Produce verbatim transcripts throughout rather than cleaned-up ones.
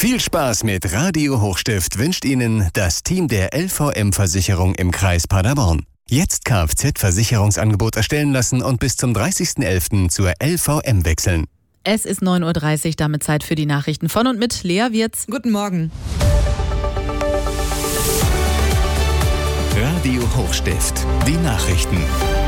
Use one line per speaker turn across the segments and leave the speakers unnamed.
Viel Spaß mit Radio Hochstift wünscht Ihnen das Team der L V M-Versicherung im Kreis Paderborn. Jetzt Kfz-Versicherungsangebot erstellen lassen und bis zum dreißigsten elften zur L V M wechseln.
Es ist neun Uhr dreißig, damit Zeit für die Nachrichten von und mit Lea Wirz.
Guten Morgen.
Radio Hochstift, die Nachrichten.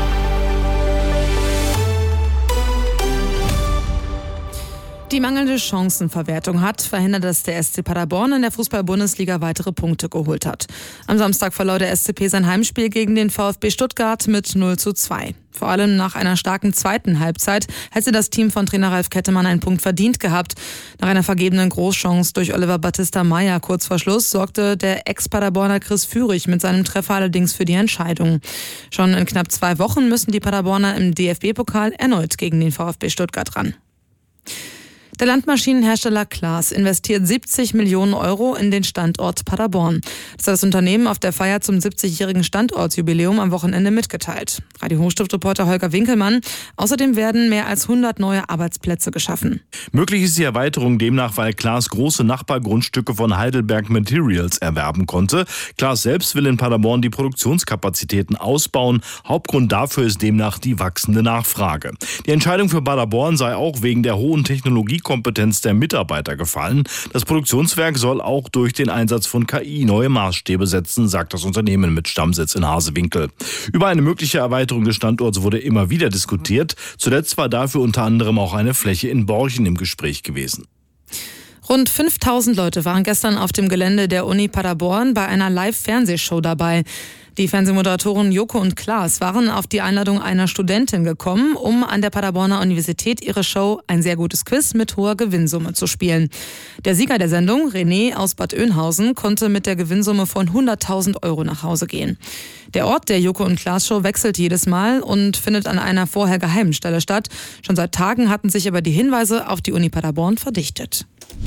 Die mangelnde Chancenverwertung hat verhindert, dass der S C Paderborn in der Fußball-Bundesliga weitere Punkte geholt hat. Am Samstag verlor der S C P sein Heimspiel gegen den VfB Stuttgart mit null zu zwei. Vor allem nach einer starken zweiten Halbzeit hätte das Team von Trainer Ralf Kettemann einen Punkt verdient gehabt. Nach einer vergebenen Großchance durch Oliver Battista Meyer kurz vor Schluss sorgte der Ex-Paderborner Chris Führig mit seinem Treffer allerdings für die Entscheidung. Schon in knapp zwei Wochen müssen die Paderborner im D F B-Pokal erneut gegen den VfB Stuttgart ran. Der Landmaschinenhersteller Claas investiert siebzig Millionen Euro in den Standort Paderborn. Das hat das Unternehmen auf der Feier zum siebzigjährigen Standortsjubiläum am Wochenende mitgeteilt. Radio Hochstift-Reporter Holger Winkelmann. Außerdem werden mehr als hundert neue Arbeitsplätze geschaffen.
Möglich ist die Erweiterung demnach, weil Claas große Nachbargrundstücke von Heidelberg Materials erwerben konnte. Claas selbst will in Paderborn die Produktionskapazitäten ausbauen. Hauptgrund dafür ist demnach die wachsende Nachfrage. Die Entscheidung für Paderborn sei auch wegen der hohen Technologie Kompetenz der Mitarbeiter gefallen. Das Produktionswerk soll auch durch den Einsatz von K I neue Maßstäbe setzen, sagt das Unternehmen mit Stammsitz in Hasewinkel. Über eine mögliche Erweiterung des Standorts wurde immer wieder diskutiert. Zuletzt war dafür unter anderem auch eine Fläche in Borchen im Gespräch gewesen.
Rund fünftausend Leute waren gestern auf dem Gelände der Uni Paderborn bei einer Live-Fernsehshow dabei. Die Fernsehmoderatoren Joko und Klaas waren auf die Einladung einer Studentin gekommen, um an der Paderborner Universität ihre Show Ein sehr gutes Quiz mit hoher Gewinnsumme zu spielen. Der Sieger der Sendung, René aus Bad Oeynhausen, konnte mit der Gewinnsumme von hunderttausend Euro nach Hause gehen. Der Ort der Joko und Klaas Show wechselt jedes Mal und findet an einer vorher geheimen Stelle statt. Schon seit Tagen hatten sich aber die Hinweise auf die Uni Paderborn verdichtet.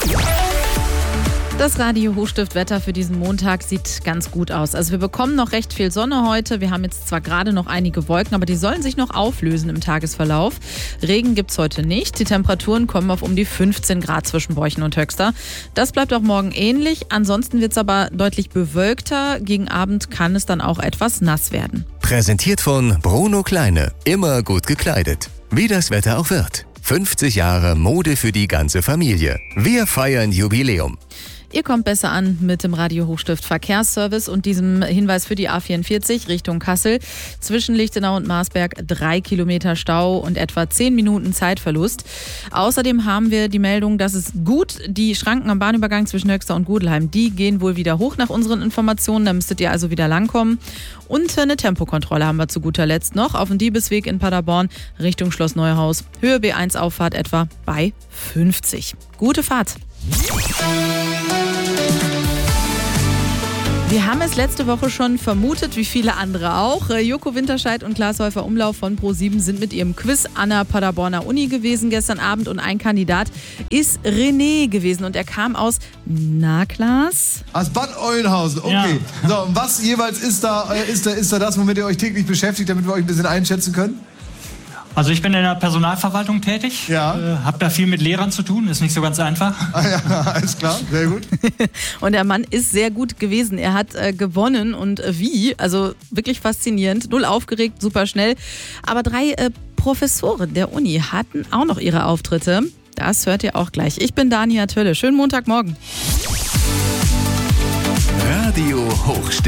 Das Radio Hochstift-Wetter für diesen Montag sieht ganz gut aus. Also wir bekommen noch recht viel Sonne heute. Wir haben jetzt zwar gerade noch einige Wolken, aber die sollen sich noch auflösen im Tagesverlauf. Regen gibt's heute nicht. Die Temperaturen kommen auf um die fünfzehn Grad zwischen Borchen und Höxter. Das bleibt auch morgen ähnlich. Ansonsten wird's aber deutlich bewölkter. Gegen Abend kann es dann auch etwas nass werden.
Präsentiert von Bruno Kleine. Immer gut gekleidet. Wie das Wetter auch wird. fünfzig Jahre Mode für die ganze Familie. Wir feiern Jubiläum.
Ihr kommt besser an mit dem Radio Hochstift Verkehrsservice und diesem Hinweis für die A vierundvierzig Richtung Kassel. Zwischen Lichtenau und Marsberg drei Kilometer Stau und etwa zehn Minuten Zeitverlust. Außerdem haben wir die Meldung, dass es gut, die Schranken am Bahnübergang zwischen Höxter und Gudelheim, die gehen wohl wieder hoch nach unseren Informationen. Da müsstet ihr also wieder langkommen. Und eine Tempokontrolle haben wir zu guter Letzt noch auf dem Diebesweg in Paderborn Richtung Schloss Neuhaus. Höhe B eins Auffahrt etwa bei fünfzig. Gute Fahrt! Wir haben es letzte Woche schon vermutet, wie viele andere auch. Joko Winterscheid und Klaas Häufer Umlauf von Pro sieben sind mit ihrem Quiz an der Paderborner Uni gewesen gestern Abend und ein Kandidat ist René gewesen und er kam aus, na Klaas?
Aus Bad Oeynhausen, okay. Ja. So, und was jeweils ist da, ist, da, ist da das, womit ihr euch täglich beschäftigt, damit wir euch ein bisschen einschätzen können?
Also ich bin in der Personalverwaltung tätig,
ja.
äh, habe da viel mit Lehrern zu tun, ist nicht so ganz einfach.
Ah ja, alles klar, sehr gut.
Und der Mann ist sehr gut gewesen, er hat äh, gewonnen und äh, wie, also wirklich faszinierend, null aufgeregt, super schnell. Aber drei äh, Professoren der Uni hatten auch noch ihre Auftritte, das hört ihr auch gleich. Ich bin Dania Tölle, schönen Montagmorgen.
Radio Hochstift.